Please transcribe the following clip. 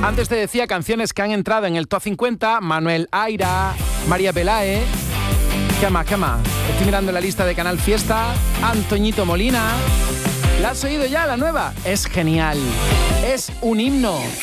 Antes te decía canciones que han entrado en el Top 50. Manuel Aira, María Pelae. ¿Qué más? Estoy mirando la lista de Canal Fiesta. Antoñito Molina. ¿La has oído ya, la nueva? Es genial. Es un himno.